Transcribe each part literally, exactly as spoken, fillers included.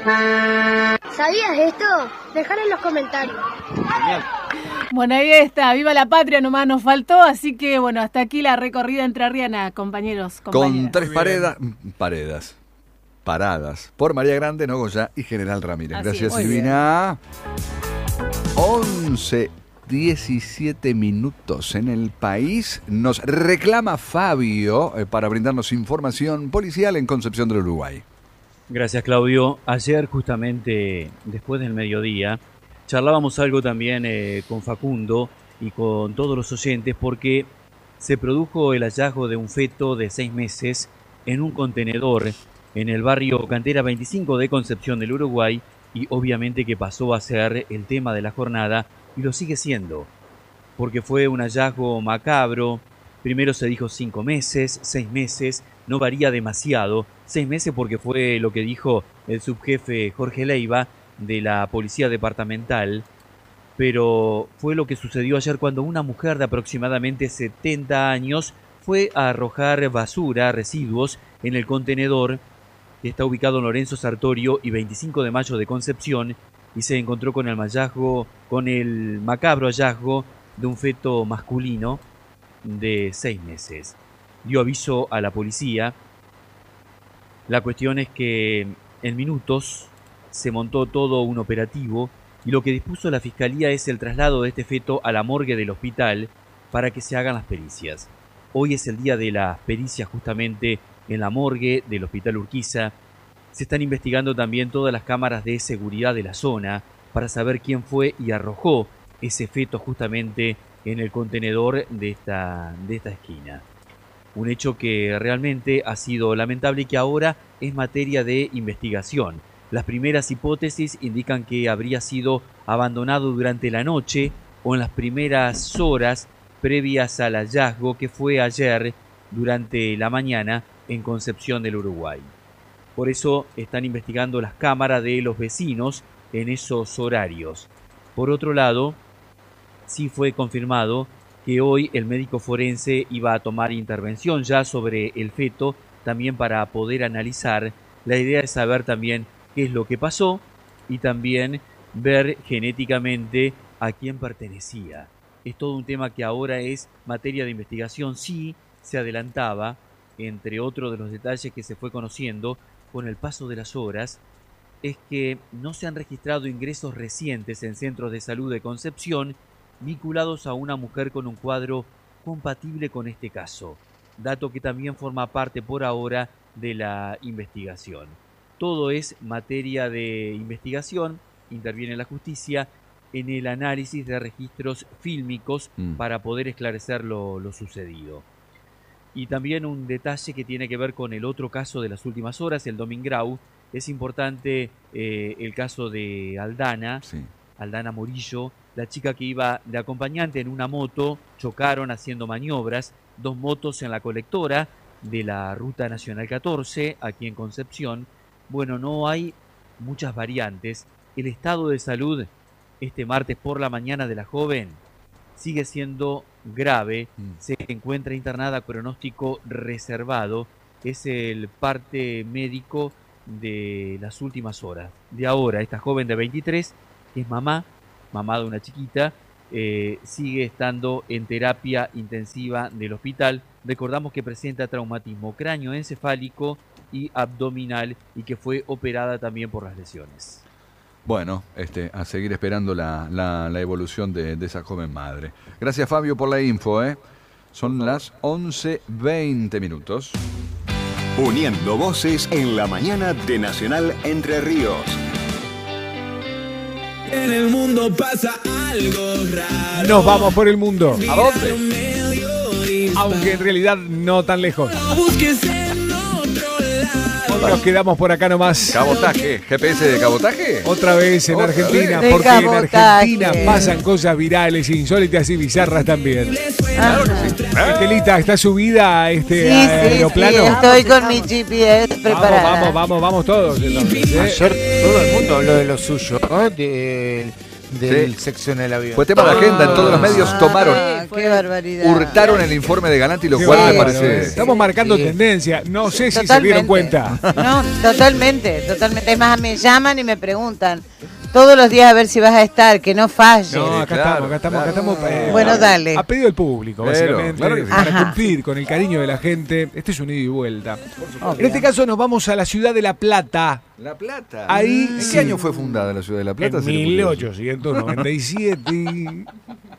¿Sabías esto? Dejalo en los comentarios. Genial. Bueno, ahí está, viva la patria, nomás nos faltó, así que bueno, hasta aquí la recorrida entrerriana, compañeros, compañeras. Con tres paredas, paredas, paradas, por María Grande, Nogoyá y General Ramírez. Así Gracias, es. Silvina. once, diecisiete minutos en el país. Nos reclama Fabio eh, para brindarnos información policial en Concepción del Uruguay. Gracias, Claudio. Ayer, justamente después del mediodía, charlábamos algo también eh, con Facundo y con todos los oyentes porque se produjo el hallazgo de un feto de seis meses en un contenedor en el barrio Cantera veinticinco de Concepción del Uruguay y obviamente que pasó a ser el tema de la jornada y lo sigue siendo porque fue un hallazgo macabro. Primero se dijo cinco meses, seis meses, no varía demasiado. Seis meses porque fue lo que dijo el subjefe Jorge Leiva de la Policía Departamental, pero fue lo que sucedió ayer cuando una mujer de aproximadamente setenta años fue a arrojar basura, residuos, en el contenedor que está ubicado en Lorenzo Sartorio y veinticinco de mayo de Concepción y se encontró con el hallazgo, con el macabro hallazgo de un feto masculino de seis meses. Dio aviso a la policía. La cuestión es que en minutos se montó todo un operativo y lo que dispuso la fiscalía es el traslado de este feto a la morgue del hospital para que se hagan las pericias. Hoy es el día de las pericias justamente en la morgue del Hospital Urquiza. Se están investigando también todas las cámaras de seguridad de la zona para saber quién fue y arrojó ese feto justamente en el contenedor de esta, de esta esquina. Un hecho que realmente ha sido lamentable y que ahora es materia de investigación. Las primeras hipótesis indican que habría sido abandonado durante la noche o en las primeras horas previas al hallazgo que fue ayer durante la mañana en Concepción del Uruguay. Por eso están investigando las cámaras de los vecinos en esos horarios. Por otro lado, sí fue confirmado que hoy el médico forense iba a tomar intervención ya sobre el feto, también para poder analizar. La idea es saber también qué es lo que pasó y también ver genéticamente a quién pertenecía. Es todo un tema que ahora es materia de investigación. Sí se adelantaba, entre otros de los detalles que se fue conociendo con el paso de las horas, es que no se han registrado ingresos recientes en centros de salud de Concepción vinculados a una mujer con un cuadro compatible con este caso, dato que también forma parte por ahora de la investigación. Todo es materia de investigación, interviene la justicia en el análisis de registros fílmicos mm. para poder esclarecer lo, lo sucedido. Y también un detalle que tiene que ver con el otro caso de las últimas horas, el Domingrau. Es importante eh, el caso de Aldana, sí. Aldana Morillo, la chica que iba de acompañante en una moto, chocaron haciendo maniobras, dos motos en la colectora de la Ruta Nacional catorce, aquí en Concepción. Bueno, no hay muchas variantes. El estado de salud este martes por la mañana de la joven sigue siendo grave, mm. se encuentra internada a pronóstico reservado, es el parte médico de las últimas horas. De ahora, esta joven de veintitrés, que es mamá, mamá de una chiquita, eh, sigue estando en terapia intensiva del hospital. Recordamos que presenta traumatismo cráneoencefálico y abdominal y que fue operada también por las lesiones. Bueno, este, a seguir esperando la, la, la evolución de, de esa joven madre. Gracias, Fabio, por la info, ¿eh? Son las once veinte minutos. Uniendo voces en la mañana de Nacional Entre Ríos. En el mundo pasa algo raro. Nos vamos por el mundo. ¿A dónde? Aunque en realidad no tan lejos. No busques en otro lado. Nos quedamos por acá nomás. ¿Cabotaje? ¿G P S de cabotaje? Otra vez en Otra Argentina, vez. porque en Argentina cabotaje. pasan cosas virales, insólitas y bizarras también. Claro que sí. Estelita, ¿está subida a este Sí, sí, aeroplano? sí, estoy con mi G P S preparada. Vamos, vamos, vamos, vamos todos. Entonces, ¿eh? Ayer todo el mundo habló de lo suyo, ¿eh? De, del Sí. sección del avión. Fue tema de agenda, en todos los medios tomaron, Ah, qué barbaridad. hurtaron el informe de Galanti, lo Qué cual me bárbaro, parece... eh. Estamos marcando Sí. tendencia. No sé si se Totalmente. dieron cuenta. No, totalmente, totalmente. Es más, me llaman y me preguntan todos los días a ver si vas a estar, que no falle. No, acá claro, estamos, acá estamos, acá claro. estamos. eh, Bueno, a- dale. A pedido del público, Claro, básicamente. claro que sí. Para Ajá. cumplir con el cariño de la gente. Este es un ida y vuelta. Obvio. En este caso nos vamos a la ciudad de La Plata. La Plata. Ahí ¿En sí. qué año fue fundada la ciudad de La Plata? En Se le ocurrió. mil ochocientos noventa y siete.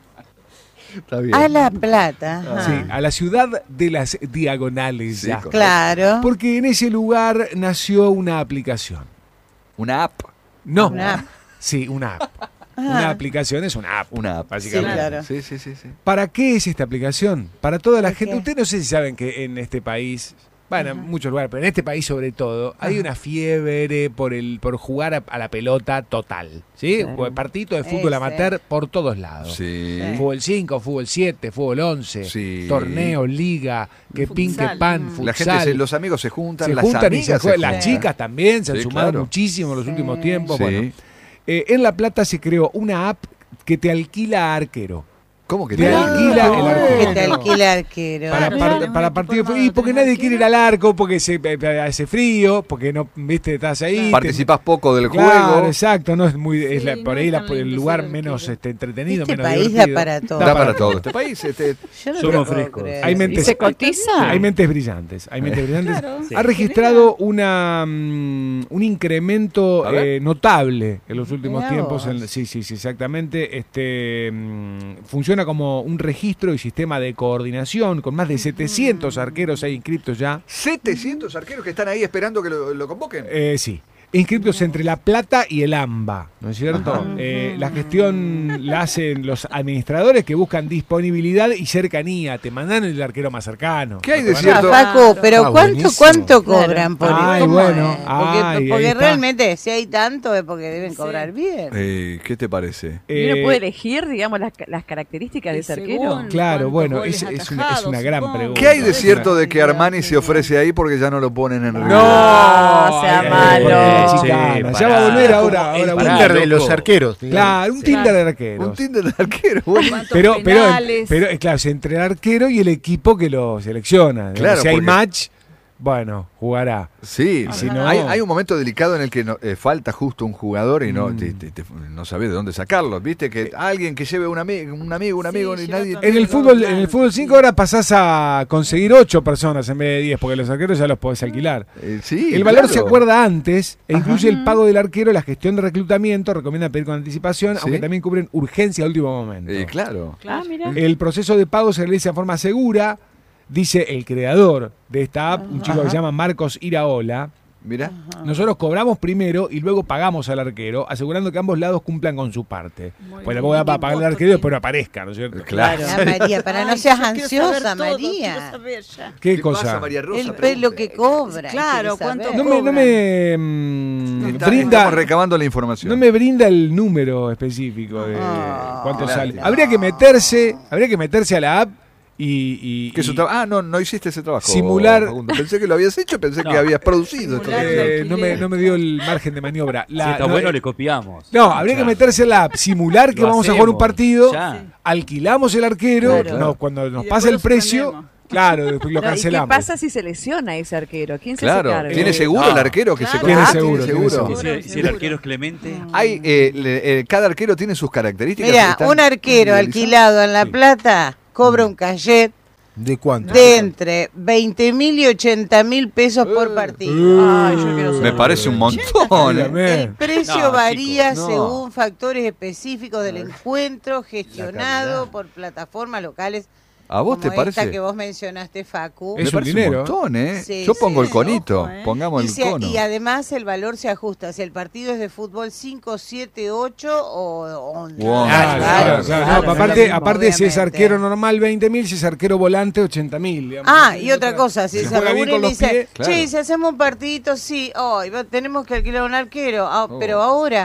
Está bien. A La Plata. ajá. Sí, a la ciudad de las diagonales. Sí, ya. correcto. Claro. Porque en ese lugar nació una aplicación. Una app. No. Una app. Sí, una app. Una aplicación es una app. Una app. Básicamente. Sí, claro. Sí, sí, sí, sí. ¿Para qué es esta aplicación? Para toda la ¿Por gente. qué? Ustedes no sé si saben que en este país, bueno, en muchos lugares, pero en este país sobre todo, hay una fiebre por el por jugar a, a la pelota total. ¿Sí? Sí. Partido de fútbol Ese. amateur por todos lados. Sí. Fútbol cinco, fútbol siete, fútbol once, Sí. torneo, liga, que pin, que Futsal. pan, Mm. futsal. La gente, se- los amigos se juntan, se las juntan y amigas se se juegan. juntan. Las chicas también se han Sí, sumado claro. muchísimo en los últimos Sí. tiempos. Sí. Bueno, eh, en La Plata se creó una app que te alquila arquero. ¿Cómo que Te te alquila el arquero. Que te alquila arquero. Para, Claro, par- tenés para un partido equipo y armado, porque tenés nadie quiere ir al arco, porque se, eh, hace frío, porque no, viste, estás ahí. Participás poco del te- Claro, juego. exacto, no es muy, es Sí, la- no por ahí es la- tan por el lindo lugar ser menos arquero. este, entretenido, Este menos país da divertido. para todo. Da para todo. Este país, este, Yo no Somos te puedo frescos. creer. Hay ¿Y mentes, se cotiza? hay mentes brillantes, hay mentes brillantes. Claro. Sí. Ha registrado una mm, un incremento A ver. eh, notable en los últimos Mirá tiempos. vos. en- sí, sí, sí, exactamente. Este mm, funciona como un registro y sistema de coordinación con más de setecientos arqueros hay inscriptos ya. setecientos arqueros que están ahí esperando que lo, lo convoquen. Eh, sí. Inscriptos entre La Plata y el AMBA, ¿no es cierto? Ajá. Eh, la gestión la hacen los administradores que buscan disponibilidad y cercanía. Te mandan el arquero más cercano. ¿Qué hay No de te cierto? Ah, Facu, pero Ah, ¿cuánto, buenísimo. cuánto Claro. cobran por Ay, ¿Cómo bueno. es? Porque, Ay, ahí porque está. realmente, si hay tanto, es porque deben Sí. cobrar bien. Eh, ¿Qué te parece? ¿Y uno Eh, puede elegir, digamos, las, las características de Y ese arquero? según Claro, cuántos bueno, goles es- es una- es atajados, una gran supongo. pregunta. ¿Qué hay de Es cierto una- de que Armani se ofrece ahí porque ya no lo ponen en River? No, No, sea ay, malo. ay, Sí, chicana, ya pará. va a volver ahora. El ahora Tinder vuelve. de los arqueros. digamos. Claro, un Sí. Tinder de Un arqueros. Tinder de arquero. bueno. ¿Cuántos Pero, pero, penales? pero, eh, claro, es entre el arquero y el equipo que lo selecciona. Digamos, Claro, si hay porque- match, bueno, jugará. Sí, Y sí. si no- hay, hay un momento delicado en el que no- eh, falta justo un jugador y no, Mm. te- te- te- no sabés de dónde sacarlo. ¿Viste? Que alguien que lleve un, ami- un amigo, un Sí, amigo, y lleva nadie. tu En el Amigo, fútbol, claro. en el fútbol cinco ahora pasás a conseguir ocho personas en vez de diez, porque los arqueros ya los podés alquilar. Eh, sí, El valor claro. se acuerda antes e Ajá. incluye el pago del arquero, la gestión de reclutamiento, recomienda pedir con anticipación, Sí. aunque también cubren urgencia a último momento. Eh, claro. Ah, mira. El proceso de pago se realiza de forma segura, dice el creador de esta app, un chico que se llama Marcos Iraola. Mira. Nosotros cobramos primero y luego pagamos al arquero, asegurando que ambos lados cumplan con su parte. Muy Pues bien. le va a ¿Qué pagar al voto arquero y después tiene? no aparezca, ¿no es cierto? Claro. Ah, María, para no Ay, seas yo quiero ansiosa, saber todo, María. quiero saber ya. ¿Qué, ¿Qué cosa? pasa, María Rosa? El pelo que cobra. Claro, ¿quieres ¿cuánto saber? No me, no me mm, Está- brinda, Estamos recabando la información. no me brinda el número específico de Ah, cuánto claro. sale. Habría que meterse, habría que meterse a la app y, y- Que es un y- traba- ah, no, no hiciste ese trabajo. Simular- Facundo. Pensé que lo habías hecho, pensé No. que habías producido. esto. Simular eh, el no, me, alquiler. no me dio el margen de maniobra. La- si está no, bueno, eh, le copiamos. No, habría que Ya. meterse en la app, simular que Lo vamos a jugar un hacemos, partido, ya. alquilamos el arquero, Claro. no, cuando Y nos después pasa el lo precio, suspendemos. claro, después lo No, ¿y qué cancelamos. pasa si se lesiona ese arquero? ¿Quién se Claro. hace cargo? ¿Tiene Eh, seguro no. el arquero que se Claro. Tiene contrata? seguro, ¿Tiene tiene seguro? Y seguro. si, si el arquero es Clemente, Hay, eh, le- eh, cada arquero tiene sus características. Mira, están un arquero individualizadas. alquilado en La Plata cobra un cachet ¿De cuánto? de entre veinte mil y ochenta mil pesos por partido. Ay, yo quiero Me saber. parece un montón. ¿eh? Dígame. El precio No, varía chicos, no. según factores específicos del encuentro gestionado por plataformas locales. ¿A vos te como esta parece? que vos mencionaste, Facu. Es Me un parece dinero. un montón, ¿eh? Sí, Yo pongo sí, el conito, ojo, ¿eh? pongamos Y, el se- cono. y además el valor se ajusta si el partido es de fútbol cinco, siete, ocho o once. Wow. Claro, claro, claro. No, claro, aparte, es lo mismo, aparte si es obviamente. arquero normal veinte mil, si es arquero volante ochenta mil. Ah, y otra cosa, si Se se juega bien reúnen con y los dicen, pies, claro. che, si hacemos un partidito, sí, hoy tenemos que alquilar un arquero, ah, Oh. pero ahora,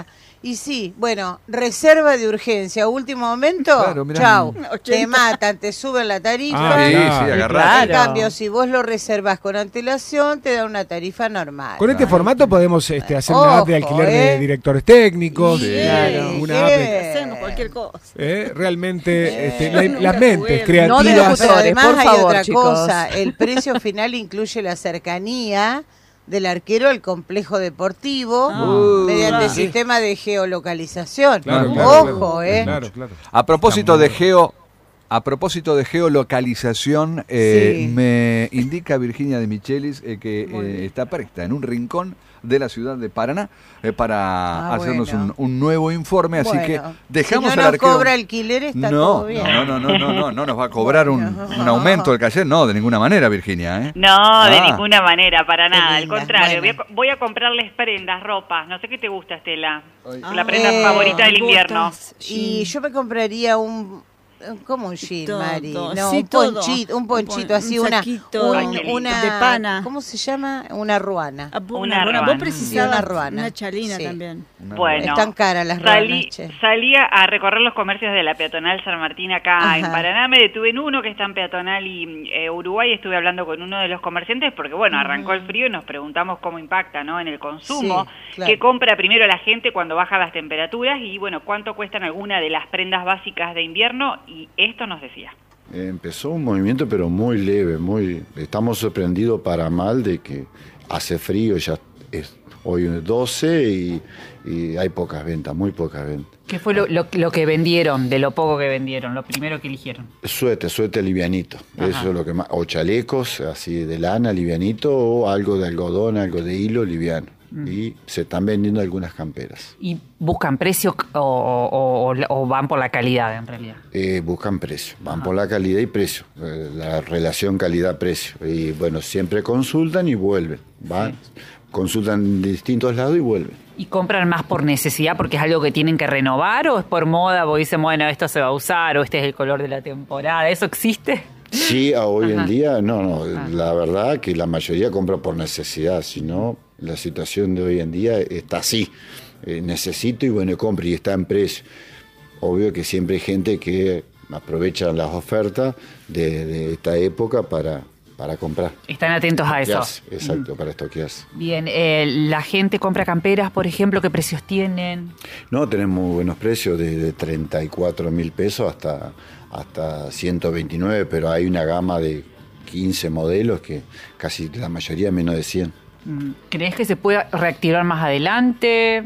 Y sí, bueno, reserva de urgencia, último momento, Claro, mirá. chau, te ochenta. matan, te suben la tarifa. Ah, Sí, claro. sí, agarrate. En cambio, si vos lo reservas con antelación, te da una tarifa normal. Con este formato podemos este, hacer Ojo, una app de alquiler de eh. directores técnicos, Sí, eh, una app ¿qué? de- Hacemos cualquier cosa. eh, realmente este, la- Nunca las mentes jugué. No creativas. de Pero locutores, además por hay favor, otra chicos. cosa, el precio final incluye la cercanía del arquero al complejo deportivo Ah. mediante el sí. sistema de geolocalización. Claro, claro, Ojo, claro, eh. Claro, claro. A propósito de geo, a propósito de geolocalización, eh, Sí. me indica Virginia de Michelis eh, que eh, está presta en un rincón de la ciudad de Paraná eh, para Ah, hacernos bueno. un, un nuevo informe, así Bueno, que dejamos si no al nos arquero. cobra alquiler, está no, todo bien. no, no, no, no, no, no nos va a cobrar un, un aumento del cayer, no, de ninguna manera, Virginia, ¿eh? No, de Ah. ninguna manera, para Qué nada. Al linda, contrario, bueno. voy, a, voy a comprarles prendas, ropa. No sé qué te gusta, Estela. Ay. La prenda Eh, favorita del invierno. botas, Y jean. yo me compraría un ¿cómo un jean, Todo, Mari? No, sí, un todo. ponchito, un Un ponchito pon- así, un una, saquito un- Ay, qué lindo. una de pana. ¿Cómo se llama? Una ruana. Ah, vos- Una una ruana. ruana. Vos precisabas Sí, una ruana. una chalina Sí. también. Bueno, Están caras las salí, ruanas, che. salí a recorrer los comercios de la peatonal San Martín acá Ajá. en Paraná. Me detuve en uno que está en peatonal y eh, Uruguay. Estuve hablando con uno de los comerciantes porque, bueno, arrancó el frío y nos preguntamos cómo impacta, ¿no?, en el consumo. Sí, claro. ¿Qué compra primero la gente cuando bajan las temperaturas? Y, bueno, ¿cuánto cuestan algunas de las prendas básicas de invierno? Y esto nos decía. Empezó un movimiento pero muy leve, muy estamos sorprendidos para mal de que hace frío, ya es hoy es doce y, y hay pocas ventas, muy pocas ventas. ¿Qué fue lo, lo, lo que vendieron, de lo poco que vendieron, lo primero que eligieron? Suéter, suéter livianito, Ajá. eso es lo que más, o chalecos así de lana livianito o algo de algodón, algo de hilo liviano. Mm. Y se están vendiendo algunas camperas. ¿Y buscan precio o, o- o- o van por la calidad en realidad? Eh, buscan precio, van por la calidad y precio, eh, la relación calidad-precio. Y bueno, siempre consultan y vuelven, van, consultan en distintos lados y vuelven. ¿Y compran más por necesidad porque es algo que tienen que renovar o es por moda? Porque dicen, bueno, esto se va a usar o este es el color de la temporada. ¿Eso existe? Sí, a hoy Ajá. en día, no, no, Ah. la verdad que la mayoría compra por necesidad, si no, la situación de hoy en día está así. Eh, necesito y bueno, compro y está en precio. Obvio que siempre hay gente que aprovecha las ofertas de, de esta época para, para comprar. Están atentos a eso. Estoquearse, exacto, para estoquearse. Bien, eh, la gente compra camperas, por ejemplo, ¿qué precios tienen? No, tenemos muy buenos precios, desde treinta y cuatro mil pesos hasta, hasta ciento veintinueve, pero hay una gama de quince modelos que casi la mayoría menos de cien. Mm, ¿Crees que se pueda reactivar más adelante?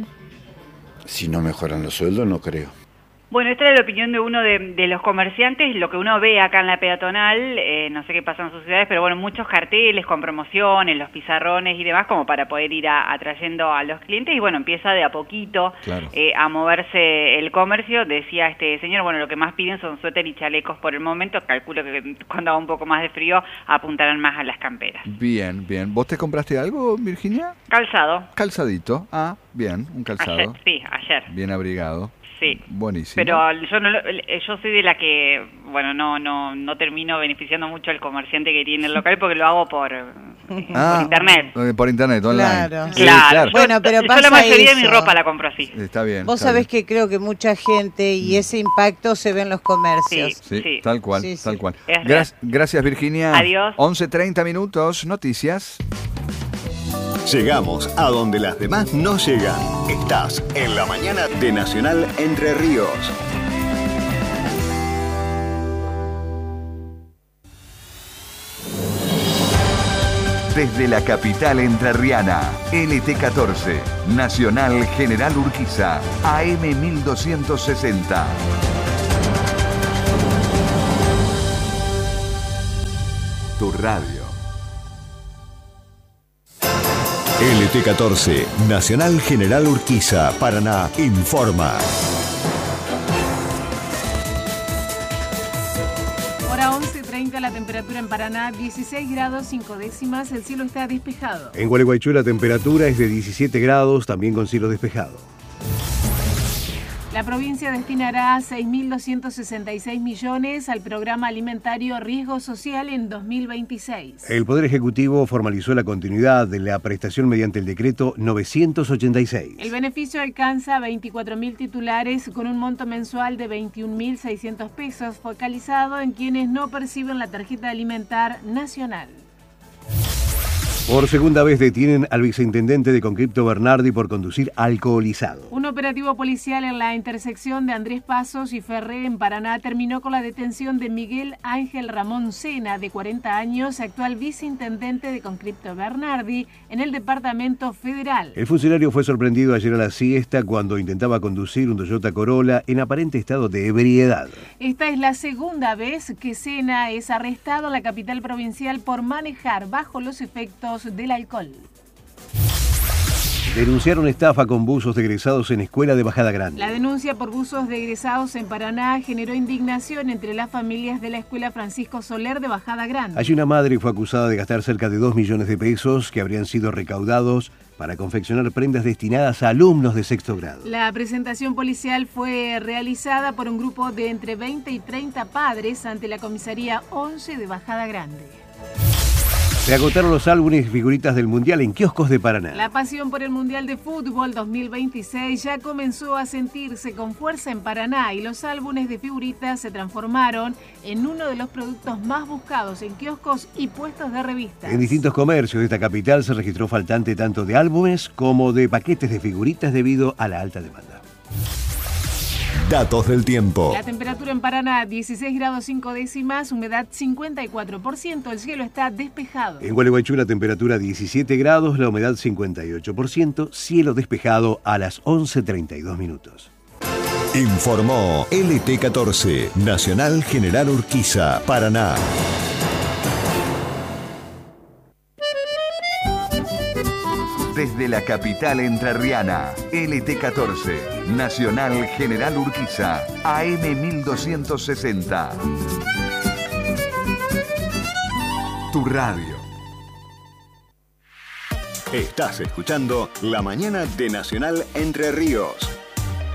Si no mejoran los sueldos, no creo. Bueno, esta es la opinión de uno de, de los comerciantes, lo que uno ve acá en la peatonal, eh, no sé qué pasa en sus ciudades, pero bueno, muchos carteles con promociones, los pizarrones y demás, como para poder ir a- atrayendo a los clientes, y bueno, empieza de a poquito Claro. eh, a moverse el comercio. Decía este señor, bueno, lo que más piden son suéter y chalecos por el momento, calculo que cuando haga un poco más de frío apuntarán más a las camperas. Bien, bien. ¿Vos te compraste algo, Virginia? Calzado, Calzadito. Ah, bien, un calzado. ayer, sí, ayer. Bien abrigado. Sí. Buenísimo. Pero yo no lo- yo soy de la que, bueno, no no no termino beneficiando mucho al comerciante que tiene el local porque lo hago por, eh, Ah, por internet. eh, Por internet, online. Claro. Sí, Claro. Yo- Bueno, pero yo pasa la mayoría de mi eso. ropa la compro así. Está bien. Vos está sabés bien. que creo que mucha gente y ese impacto se ve en los comercios. Sí, Sí. tal cual, Sí, sí. tal cual. Es Gra- real. gracias, Virginia. Adiós. once treinta minutos, noticias. Llegamos a donde las demás no llegan. Estás en la mañana de Nacional Entre Ríos. Desde la capital entrerriana, L T catorce, Nacional General Urquiza, A M mil doscientos sesenta. Tu radio. L T catorce, Nacional General Urquiza, Paraná, informa. Hora once treinta, la temperatura en Paraná, dieciséis grados cinco décimas, el cielo está despejado. En Gualeguaychú la temperatura es de diecisiete grados, también con cielo despejado. La provincia destinará seis mil doscientos sesenta y seis millones al programa alimentario Riesgo Social en dos mil veintiséis. El Poder Ejecutivo formalizó la continuidad de la prestación mediante el decreto novecientos ochenta y seis. El beneficio alcanza veinticuatro mil titulares con un monto mensual de veintiún mil seiscientos pesos, focalizado en quienes no perciben la tarjeta alimentar nacional. Por segunda vez detienen al viceintendente de Concripto Bernardi por conducir alcoholizado. Un operativo policial en la intersección de Andrés Pasos y Ferré en Paraná terminó con la detención de Miguel Ángel Ramón Sena, de cuarenta años, actual viceintendente de Concripto Bernardi, en el departamento federal. El funcionario fue sorprendido ayer a la siesta cuando intentaba conducir un Toyota Corolla en aparente estado de ebriedad. Esta es la segunda vez que Sena es arrestado en la capital provincial por manejar bajo los efectos del alcohol. Denunciaron estafa con buzos de egresados en escuela de Bajada Grande. La denuncia por buzos de egresados en Paraná generó indignación entre las familias de la escuela Francisco Soler de Bajada Grande. Allí una madre fue acusada de gastar cerca de dos millones de pesos que habrían sido recaudados para confeccionar prendas destinadas a alumnos de sexto grado. La presentación policial fue realizada por un grupo de entre veinte y treinta padres ante la comisaría once de Bajada Grande. Se agotaron los álbumes y figuritas del Mundial en kioscos de Paraná. La pasión por el Mundial de Fútbol dos mil veintiséis ya comenzó a sentirse con fuerza en Paraná y los álbumes de figuritas se transformaron en uno de los productos más buscados en kioscos y puestos de revistas. En distintos comercios de esta capital se registró faltante tanto de álbumes como de paquetes de figuritas debido a la alta demanda. Datos del tiempo. La temperatura en Paraná, dieciséis grados cinco décimas, humedad cincuenta y cuatro por ciento, el cielo está despejado. En Gualeguaychú la temperatura diecisiete grados, la humedad cincuenta y ocho por ciento, cielo despejado a las once treinta y dos minutos. Informó L T catorce, Nacional General Urquiza, Paraná. Desde la capital entrerriana, L T catorce, Nacional General Urquiza, A M mil doscientos sesenta. Tu radio. Estás escuchando La Mañana de Nacional Entre Ríos.